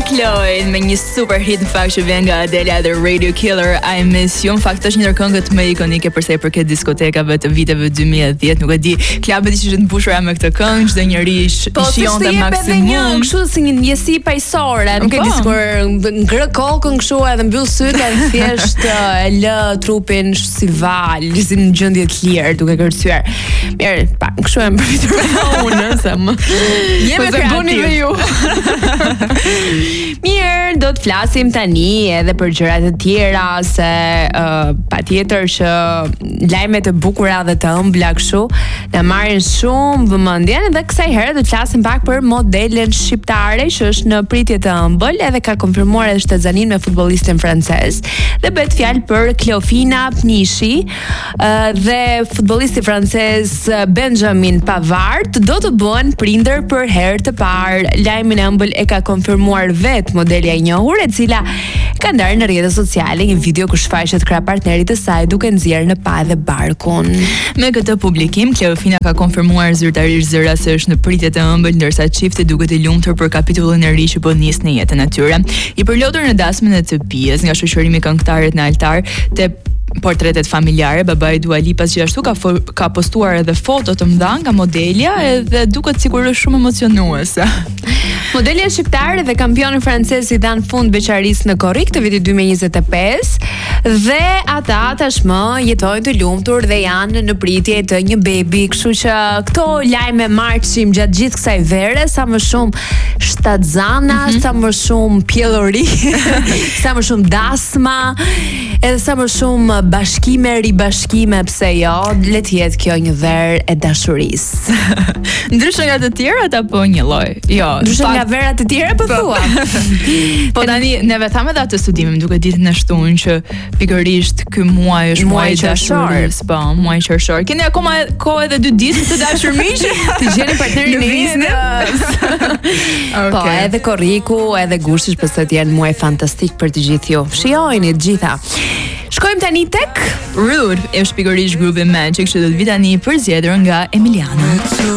Lloyd me një super hit në fakt që vjen nga Adele dhe Radio Killer, I Miss You. Në fakt është një ndër këngët më ikonike për sa i përket diskotekave të viteve 2010. Nuk e di, klubet ishin të mbushura me këtë këngë, çdo njeri shionte maksimum. Kështu si një ndjesi paqësore, nuk e di sikur ngre kokën kështu edhe mbyll sytë edhe thjesht e lë trupin si val, si në gjendje të lirë duke kërcyer. Mirë, pa, kështu e përfitur unë se më. Jemi kreativ ju. Mirë, do të flasim tani edhe për gjërat e tjera se patjetër që lajmet e bukura dhe të ëmbla kështu na marrin shumë vëmendjen dhe kësaj herë do të flasim pak për modelen shqiptare që është në pritje të ëmbël edhe ka konfirmuar edhe shtetzanin me futbollistin francez dhe bëhet fjalë për Cleofina Pnishi dhe futbollisti francez Benjamin Pavard do të bëhen prindër për herë të parë. Lajmin e ëmbël e ka konfirmuar vet modelja e njohur e cila ka ndarë në rrjetet sociale një video ku shfaqet krah partnerit të saj duke nxjerrë në pa dhe barkun. Me këtë publikim, Cleofina ka konfirmuar zyrtarisht zëra se është në pritje të ëmbël, ndërsa çifti duket i lumtur për kapitullin e ri që po nis në jetën e tyre. I përlotur në dasmën e të bijës nga shoqërimi këngëtarët në altar te portretet familjare, babai Dua Lipas gjithashtu ka postuar edhe foto të mëdha nga modelja edhe duket sikur është shumë emocionuese. Modelja shqiptare dhe kampioni francez i dhan fund beqarisë në korrik të vitit 2025 dhe ata tashmë jetojnë të lumtur dhe janë në pritje të një bebi, kështu që këto lajme marrim gjatë gjithë kësaj vere, sa më shumë shtatzana, sa më shumë pjellori, sa më shumë dasma, edhe sa më shumë bashkime, ribashkime, pse jo, le të jetë kjo një verë e dashurisë. Ndryshe nga të tjerat apo një lloj? Jo, ndryshe nga verat të tjera po thua. Po tani neve thamë edhe atë studimin duke ditë në shtunë që pikërisht ky muaj është muaj i dashurisë, po, muaj qershor. Keni akoma kohë edhe 2 ditë të dashur miq, të gjeni partnerin e visnë. Po, edhe korriku, edhe gushti shpresoj të jenë muaj fantastik për të gjithë ju. Shijojeni të gjitha. Shkojmë tani tek Rude, është pikërisht grupi Magic që do të vi tani përzgjedhur nga Emiliana.